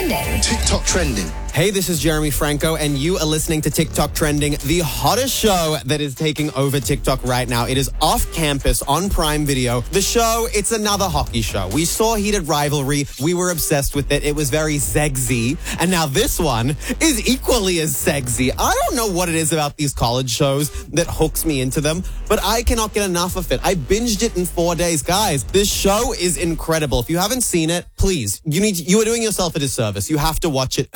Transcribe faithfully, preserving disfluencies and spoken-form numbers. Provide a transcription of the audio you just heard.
Trending. TikTok Trending. Hey, this is Jeremy Franco, and you are listening to TikTok Trending, the hottest show that is taking over TikTok right now. It is off campus on Prime Video. The show, it's another hockey show. We saw Heated Rivalry. We were obsessed with it. It was very sexy. And now this one is equally as sexy. I don't know what it is about these college shows that hooks me into them, but I cannot get enough of it. I binged it in four days. Guys, this show is incredible. If you haven't seen it, please, you need, you are doing yourself a disservice. You have to watch it